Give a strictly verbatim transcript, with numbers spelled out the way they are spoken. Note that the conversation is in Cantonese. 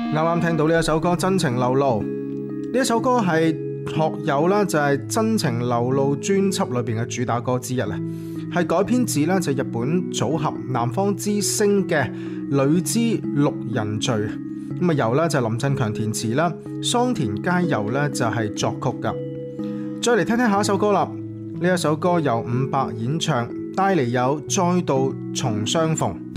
啱啱聽到呢一首歌《真情流露》，呢一首歌係學友啦，就係《真情流露》專輯裏邊嘅主打歌之一啊，係改編自呢就日本組合南方之星嘅《女之六人序》，咁啊由呢就林振強填詞啦，桑田佳祐呢就係作曲噶。再嚟聽聽下一首歌啦，呢一首歌由伍佰演唱，帶嚟有再度重相逢。